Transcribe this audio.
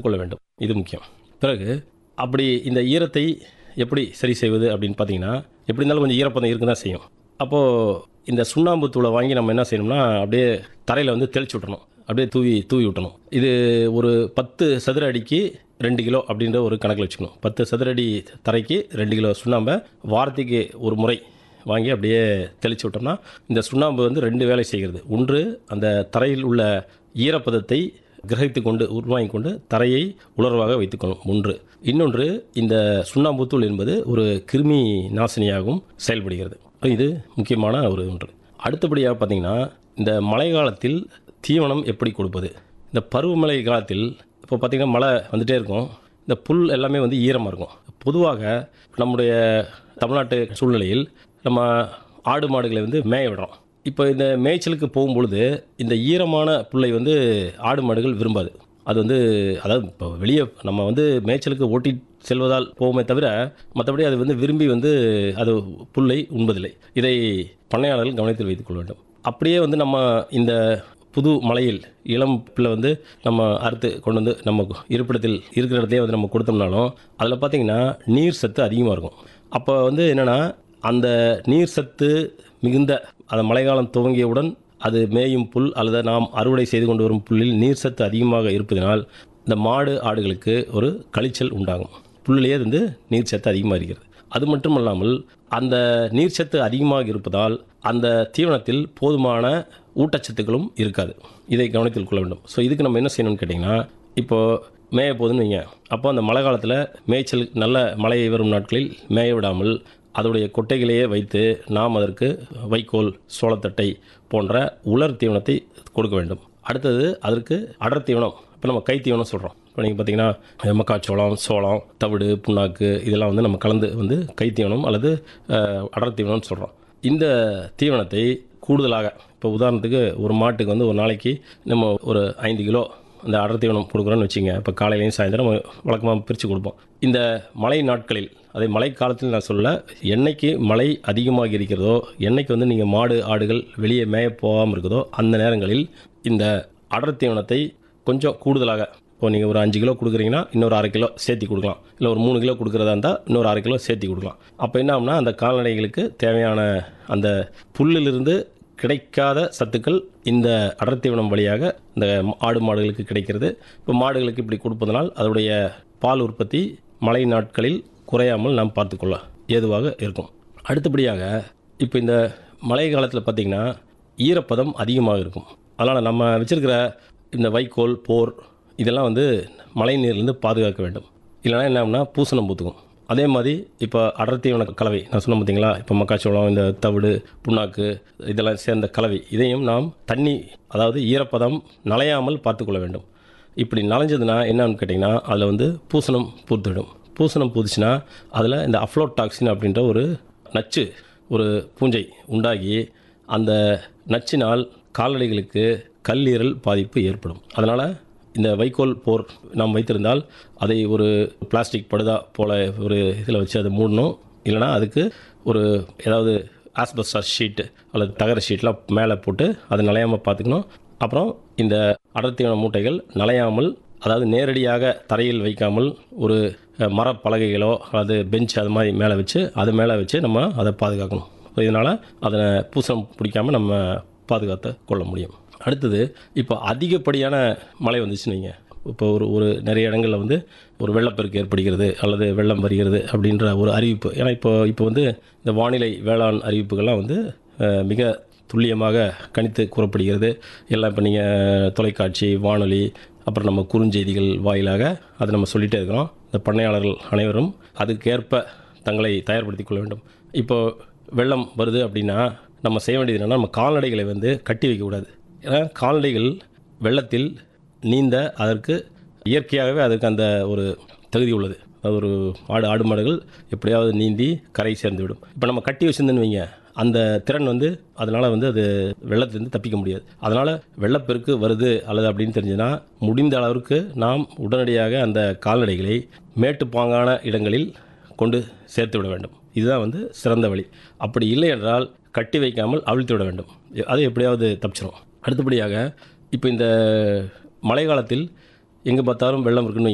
கொள்ள வேண்டும். இது முக்கியம். பிறகு அப்படி இந்த ஈரத்தை எப்படி சரி செய்வது அப்படின்னு பார்த்தீங்கன்னா, எப்படி இருந்தாலும் கொஞ்சம் ஈரப்பதம் இருக்க தான் செய்யும். அப்போது இந்த சுண்ணாம்பு தூளை வாங்கி நம்ம என்ன செய்யணும்னா, அப்படியே தரையில் வந்து தெளிச்சு விட்டணும். அப்படியே தூவி விட்டணும். இது ஒரு 10 சதுர அடிக்கு 2 கிலோ அப்படின்ற ஒரு கணக்கில் வச்சுக்கணும். 10 சதுர அடி தரைக்கு 2 கிலோ சுண்ணாம்பை வாரத்துக்கு ஒரு முறை வாங்கி அப்படியே தெளித்து விட்டோம்னா, இந்த சுண்ணாம்பு வந்து 2 வேலை செய்கிறது. ஒன்று, அந்த தரையில் உள்ள ஈரப்பதத்தை கிரகித்து கொண்டு உள்வாங்கிக் கொண்டு தரையை உலர்வாக வைத்துக்கணும் ஒன்று. இன்னொன்று, இந்த சுண்ணாம்புத்தூள் என்பது ஒரு கிருமி நாசினியாகவும் செயல்படுகிறது. இது முக்கியமான ஒரு ஒன்று. அடுத்தபடியாக பார்த்திங்கன்னா, இந்த மழை காலத்தில் தீவனம் எப்படி கொடுப்பது? இந்த பருவமழை காலத்தில் இப்போ பார்த்திங்கன்னா மழை வந்துகிட்டே இருக்கும். இந்த புல் எல்லாமே வந்து ஈரமாக இருக்கும். பொதுவாக நம்முடைய தமிழ்நாட்டு சூழ்நிலையில் நம்ம ஆடு மாடுகளை வந்து மேய விடுறோம். இப்போ இந்த மேய்ச்சலுக்கு போகும்பொழுது இந்த ஈரமான புல்லை வந்து ஆடு மாடுகள் விரும்பாது. அது வந்து அதாவது இப்போ வெளியே நம்ம வந்து மேய்ச்சலுக்கு ஓட்டி செல்வதால் போகுமே தவிர மற்றபடி அது வந்து விரும்பி வந்து அது புல்லை உண்பதில்லை. இதை பண்ணையாளர்கள் கவனத்தில் வைத்துக்கொள்ள வேண்டும். அப்படியே வந்து நம்ம இந்த புது மலையில் இளம் பிள்ளை வந்து நம்ம அறுத்து கொண்டு வந்து நம்ம இருப்பிடத்தில் இருக்கிற இடத்தையே வந்து நம்ம கொடுத்தோம்னாலும் அதில் பார்த்திங்கன்னா நீர் சத்து அதிகமாக இருக்கும். அப்போ வந்து என்னென்னா, அந்த நீர் சத்து மிகுந்த அந்த மழைக்காலம் துவங்கியவுடன் அது மேயும் புல் அல்லது நாம் அறுவடை செய்து கொண்டு வரும் புல்லில் நீர் சத்து அதிகமாக இருப்பதனால் இந்த மாடு ஆடுகளுக்கு ஒரு கழிச்சல் உண்டாகும். புல்லிலேயே வந்து நீர் சத்து அதிகமாக இருக்கிறது. அது மட்டும் இல்லாமல் அந்த நீர் சத்து அதிகமாக இருப்பதால் அந்த தீவனத்தில் போதுமான ஊட்டச்சத்துக்களும் இருக்காது. இதை கவனத்தில் கொள்ள வேண்டும். ஸோ இதுக்கு நம்ம என்ன செய்யணும்னு கேட்டிங்கன்னா, இப்போது மேய போதுன்னு வைங்க. அப்போ அந்த மழை காலத்தில் மேய்ச்சல் நல்ல மழை வரும் நாட்களில் மேய விடாமல் அதோடைய கொட்டைகளையே வைத்து நாம் அதற்கு வைக்கோல், சோளத்தட்டை போன்ற உலர் தீவனத்தை கொடுக்க வேண்டும். அடுத்தது அதற்கு அடர் தீவனம். இப்போ நம்ம கை தீவனம் சொல்கிறோம். இப்போ நீங்கள் பார்த்தீங்கன்னா மக்காச்சோளம், சோளம், தவிடு, புண்ணாக்கு இதெல்லாம் வந்து நம்ம கலந்து வந்து கை தீவனம் அல்லது அடர் தீவனம்னு சொல்கிறோம். இந்த தீவனத்தை கூடுதலாக இப்போ உதாரணத்துக்கு ஒரு மாட்டுக்கு வந்து ஒரு நாளைக்கு நம்ம ஒரு 5 கிலோ அந்த அடர் தீவனம் கொடுக்குறோன்னு வச்சுங்க. இப்போ காலையிலையும் சாயந்தரம் வழக்கமாக பிரித்து கொடுப்போம். இந்த மழை நாட்களில், அதே மழை காலத்தில் நான் சொல்ல, என்னைக்கு மழை அதிகமாக இருக்கிறதோ, என்னைக்கு வந்து நீங்கள் மாடு ஆடுகள் வெளியே மேய போகாமல் இருக்குதோ அந்த நேரங்களில் இந்த அடர் தீவனத்தை கொஞ்சம் கூடுதலாக, இப்போ நீங்கள் ஒரு 5 கிலோ கொடுக்குறீங்கன்னா இன்னொரு 1/2 கிலோ சேர்த்தி கொடுக்கலாம். இல்லை ஒரு 3 கிலோ கொடுக்குறதா இருந்தால் இன்னொரு 1/2 கிலோ சேர்த்தி கொடுக்கலாம். அப்போ என்ன ஆகும்னா, அந்த கால்நடைகளுக்கு தேவையான அந்த புல்லிலிருந்து கிடைக்காத சத்துக்கள் இந்த அடர் தீவனம் வழியாக இந்த ஆடு மாடுகளுக்கு கிடைக்கிறது. இப்போ மாடுகளுக்கு இப்படி கொடுப்பதனால் அதனுடைய பால் உற்பத்தி மழை நாட்களில் குறையாமல் நாம் பார்த்துக்கொள்ள ஏதுவாக இருக்கும். அடுத்தபடியாக இப்போ இந்த மழை காலத்தில் பார்த்திங்கன்னா ஈரப்பதம் அதிகமாக இருக்கும். அதனால் நம்ம வச்சுருக்கிற இந்த வைக்கோல், போர் இதெல்லாம் வந்து மழை நீர்லேருந்து பாதுகாக்க வேண்டும். இல்லைனா என்ன ஆகும்னா பூசணம் பூத்துக்கும். அதே மாதிரி இப்போ அடர் தீவன கலவை நான் சொன்ன பார்த்தீங்களா, இப்போ மக்காச்சோளம், இந்த தவிடு, புண்ணாக்கு இதெல்லாம் சேர்ந்த கலவை, இதையும் நாம் தண்ணி, அதாவது ஈரப்பதம் நனையாமல் பார்த்துக்கொள்ள வேண்டும். இப்படி நனைஞ்சதுன்னா என்னன்னு கேட்டிங்கன்னா அதில் வந்து பூசணம் பூத்துவிடும். பூசணம் பூத்துச்சுன்னா அதில் இந்த அஃப்ளோடாக்சின் அப்படின்ற ஒரு நச்சு, ஒரு பூஞ்சை உண்டாகி அந்த நச்சினால் கால்நடைகளுக்கு கல்லீரல் பாதிப்பு ஏற்படும். அதனால் இந்த வைக்கோல், போர் நாம் வைத்திருந்தால் அதை ஒரு பிளாஸ்டிக் படுதா போல் ஒரு இதில் வச்சு அதை மூடணும். இல்லைனா அதுக்கு ஒரு ஏதாவது ஆஸ்பெஸ்டாஸ் ஷீட்டு அல்லது தகர ஷீட்லாம் மேலே போட்டு அதை நனையாமல் பார்த்துக்கணும். அப்புறம் இந்த அடர்த்தியான மூட்டைகள் நனையாமல், அதாவது நேரடியாக தரையில் வைக்காமல் ஒரு மரப்பலகைகளோ அல்லது பெஞ்ச் அது மாதிரி மேலே வச்சு அது மேலே வச்சு நம்ம அதை பாதுகாக்கணும். இதனால் அதை பூசணம் பிடிக்காமல் நம்ம பாதுகாத்து கொள்ள முடியும். அடுத்தது, இப்போ அதிகப்படியான மழை வந்துச்சுன்னு வைங்க. இப்போ ஒரு நிறைய இடங்களில் வந்து ஒரு வெள்ளப்பெருக்கு ஏற்படுகிறது அல்லது வெள்ளம் வருகிறது அப்படின்ற ஒரு அறிவிப்பு. ஏன்னா இப்போ வந்து இந்த வானிலை வேளாண் அறிவிப்புகள்லாம் வந்து மிக துல்லியமாக கணித்து கூறப்படுகிறது. எல்லாம் இப்போ நீங்கள் தொலைக்காட்சி, வானொலி, அப்புறம் நம்ம குறுஞ்செய்திகள் வாயிலாக அதை நம்ம சொல்லிகிட்டே இருக்கிறோம். இந்த பண்ணையாளர்கள் அனைவரும் அதுக்கேற்ப தங்களை தயார்படுத்திக் கொள்ள வேண்டும். இப்போது வெள்ளம் வருது அப்படின்னா நம்ம செய்ய வேண்டியது என்னென்னா, நம்ம கால்நடைகளை வந்து கட்டி வைக்கக்கூடாது. ஏன்னா கால்நடைகள் வெள்ளத்தில் நீந்த அதற்கு இயற்கையாகவே அதற்கு அந்த ஒரு தகுதி உள்ளது. அது ஒரு ஆடு மாடுகள் எப்படியாவது நீந்தி கரை சேர்ந்து விடும். இப்போ நம்ம கட்டி வச்சுருந்தோன்னு வைங்க, அந்த திறன் வந்து அதனால் வந்து அது வெள்ளத்திலேருந்து தப்பிக்க முடியாது. அதனால் வெள்ளப்பெருக்கு வருது அல்லது அப்படின்னு தெரிஞ்சுன்னா முடிந்த அளவிற்கு நாம் உடனடியாக அந்த கால்நடைகளை மேட்டுப்பாங்கான இடங்களில் கொண்டு சேர்த்து விட வேண்டும். இதுதான் வந்து சிறந்த வழி. அப்படி இல்லை என்றால் கட்டி வைக்காமல் அவிழ்த்து விட வேண்டும். அது எப்படியாவது தப்பிச்சிடும். அடுத்தபடியாக இப்போ இந்த மழை காலத்தில் எங்கே பார்த்தாலும் வெள்ளம் இருக்குன்னு